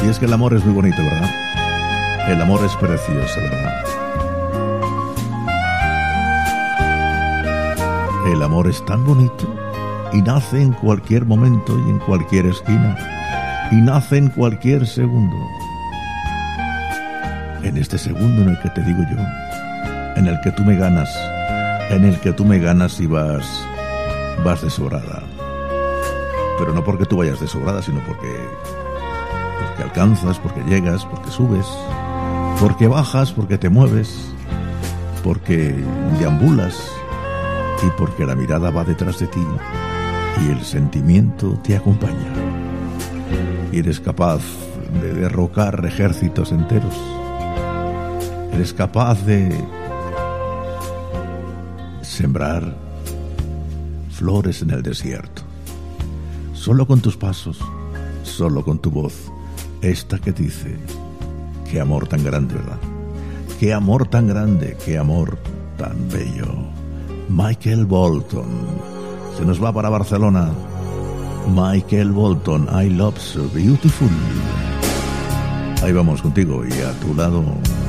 Y es que el amor es muy bonito, ¿verdad? El amor es precioso, ¿verdad? El amor es tan bonito y nace en cualquier momento y en cualquier esquina y nace en cualquier segundo. En este segundo en el que te digo yo, en el que tú me ganas, y vas de sobrada. Pero no porque tú vayas de sobrada, sino porque alcanzas, porque llegas, porque subes, porque bajas, porque te mueves, porque deambulas y porque la mirada va detrás de ti y el sentimiento te acompaña. Y eres capaz de derrocar ejércitos enteros. Eres capaz de sembrar flores en el desierto. Solo con tus pasos, solo con tu voz, esta que dice: qué amor tan grande, ¿verdad? Qué amor tan grande, qué amor tan bello. Michael Bolton se nos va para Barcelona. Michael Bolton, I love so beautiful. Ahí vamos contigo y a tu lado.